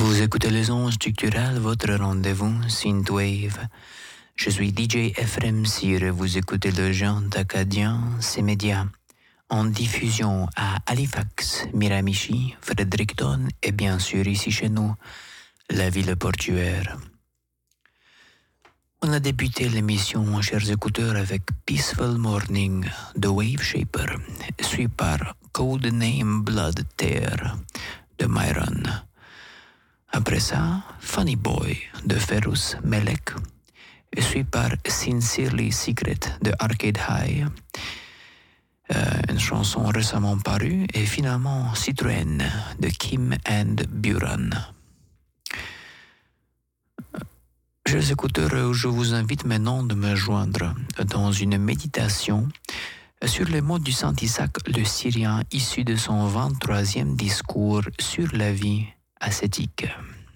Vous écoutez les ondes structurales, votre rendez-vous Synthwave. Je suis DJ Ephraim Cyr et vous écoutez le Jean Acadien, ces médias. En diffusion à Halifax, Miramichi, Fredericton et bien sûr ici chez nous, la ville portuaire. On a débuté l'émission, chers écouteurs, avec Peaceful Morning de Wave Shaper, suivi par Codename Blood Tear de Myron. Après ça, Funny Boy de Ferus Melek, suivi par Sincerely Secret de Arcade High, une chanson récemment parue, et finalement Citroën de Kim and Buran. Chers écouteurs, je vous invite maintenant de me joindre dans une méditation sur les mots du Saint Isaac le Syrien issu de son 23e discours sur la vie ascétique.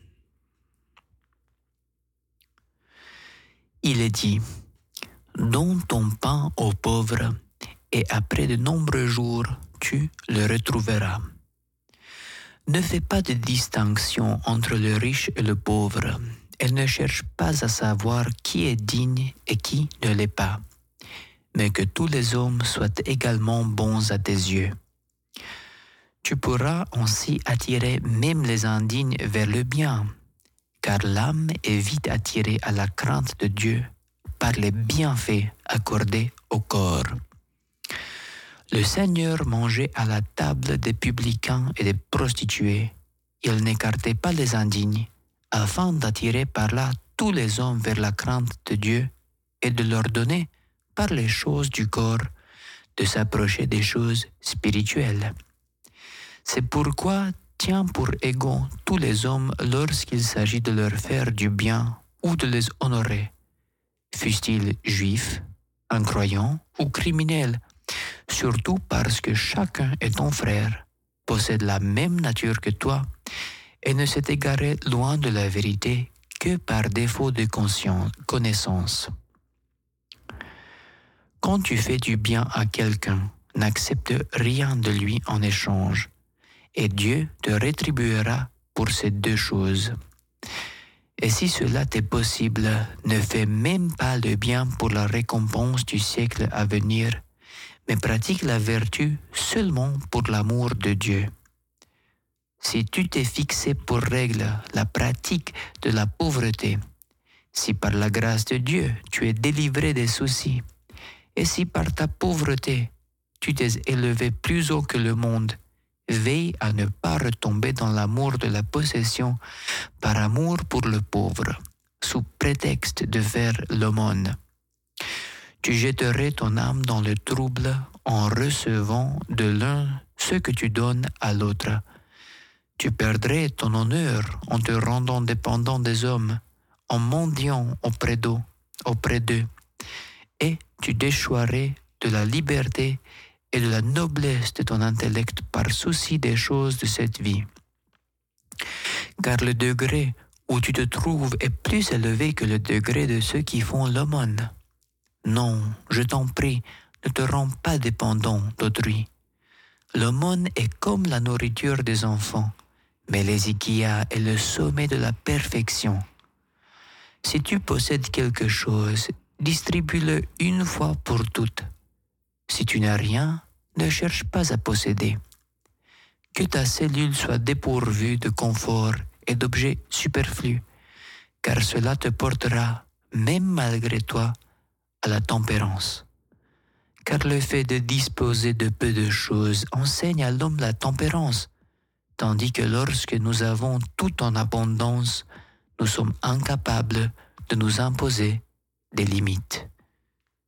Il est dit: donne ton pain aux pauvres et après de nombreux jours tu le retrouveras. Ne fais pas de distinction entre le riche et le pauvre. Elle ne cherche pas à savoir qui est digne et qui ne l'est pas, mais que tous les hommes soient également bons à tes yeux. Tu pourras ainsi attirer même les indignes vers le bien, car l'âme est vite attirée à la crainte de Dieu par les bienfaits accordés au corps. Le Seigneur mangeait à la table des publicains et des prostituées. Il n'écartait pas les indignes, afin d'attirer par là tous les hommes vers la crainte de Dieu et de leur donner, par les choses du corps, de s'approcher des choses spirituelles. C'est pourquoi tiens pour égaux tous les hommes lorsqu'il s'agit de leur faire du bien ou de les honorer, fussent-ils juifs, incroyants ou criminels, surtout parce que chacun est ton frère, possède la même nature que toi, et ne s'est égaré loin de la vérité que par défaut de connaissance. Quand tu fais du bien à quelqu'un, n'accepte rien de lui en échange, et Dieu te rétribuera pour ces deux choses. Et si cela t'est possible, ne fais même pas le bien pour la récompense du siècle à venir, mais pratique la vertu seulement pour l'amour de Dieu. Si tu t'es fixé pour règle la pratique de la pauvreté, si par la grâce de Dieu tu es délivré des soucis, et si par ta pauvreté tu t'es élevé plus haut que le monde, veille à ne pas retomber dans l'amour de la possession par amour pour le pauvre, sous prétexte de faire l'aumône. Tu jetterais ton âme dans le trouble en recevant de l'un ce que tu donnes à l'autre. Tu perdrais ton honneur en te rendant dépendant des hommes, en mendiant auprès d'eux, et tu déchoirais de la liberté et de la noblesse de ton intellect par souci des choses de cette vie. Car le degré où tu te trouves est plus élevé que le degré de ceux qui font l'aumône. Non, je t'en prie, ne te rends pas dépendant d'autrui. L'aumône est comme la nourriture des enfants, mais l'hésychia est le sommet de la perfection. Si tu possèdes quelque chose, distribue-le une fois pour toutes. Si tu n'as rien, ne cherche pas à posséder. Que ta cellule soit dépourvue de confort et d'objets superflus, car cela te portera, même malgré toi, à la tempérance. Car le fait de disposer de peu de choses enseigne à l'homme la tempérance, tandis que lorsque nous avons tout en abondance, nous sommes incapables de nous imposer des limites.